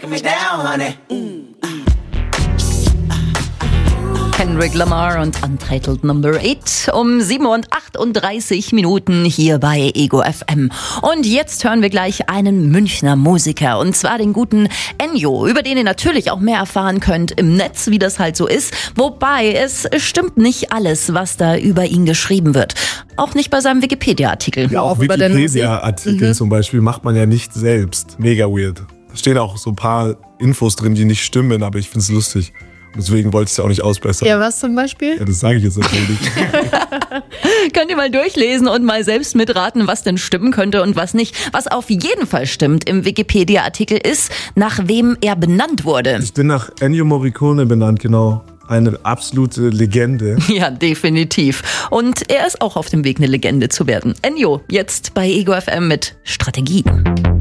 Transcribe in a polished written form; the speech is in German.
breaking me down, honey. Kendrick Lamar und Untitled Number 8 um 7:38 hier bei Ego FM. Und jetzt hören wir gleich einen Münchner Musiker, und zwar den guten Enyo, über den ihr natürlich auch mehr erfahren könnt im Netz, wie das halt so ist. Wobei, es stimmt nicht alles, was da über ihn geschrieben wird. Auch nicht bei seinem Wikipedia-Artikel. Ja, auch Wikipedia-Artikel zum Beispiel macht man ja nicht selbst. Mega weird. Da stehen auch so ein paar Infos drin, die nicht stimmen, aber ich find's lustig. Deswegen wollte ich es ja auch nicht ausbessern. Ja, was zum Beispiel? Ja, das sage ich jetzt natürlich. Könnt ihr mal durchlesen und mal selbst mitraten, was denn stimmen könnte und was nicht. Was auf jeden Fall stimmt im Wikipedia-Artikel ist, nach wem er benannt wurde. Ich bin nach Ennio Morricone benannt, genau. Eine absolute Legende. Ja, definitiv. Und er ist auch auf dem Weg, eine Legende zu werden. Enyo, jetzt bei Ego FM mit Strategie.